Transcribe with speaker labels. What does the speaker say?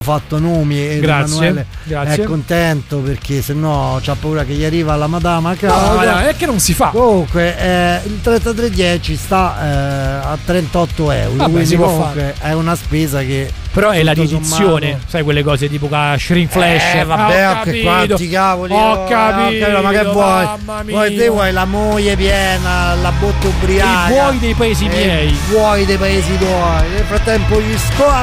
Speaker 1: fatto nomi e Emanuele è contento perché sennò c'ha paura che gli arriva la madama a casa.
Speaker 2: È che non si fa.
Speaker 1: Comunque il 3310 sta a 38 euro.
Speaker 2: Vabbè,
Speaker 1: quindi
Speaker 2: si può
Speaker 1: comunque
Speaker 2: fare.
Speaker 1: è una spesa che
Speaker 2: però è la riedizione,
Speaker 1: sommato...
Speaker 2: sai quelle cose tipo Shrinkflash.
Speaker 1: Vabbè, che quanti cavoli.
Speaker 2: Ho capito,
Speaker 1: ma che vuoi? Poi te vuoi la moglie piena, la botte ubriaca.
Speaker 2: I buoi dei paesi miei.
Speaker 1: I buoi dei paesi tuoi. Nel frattempo gli sto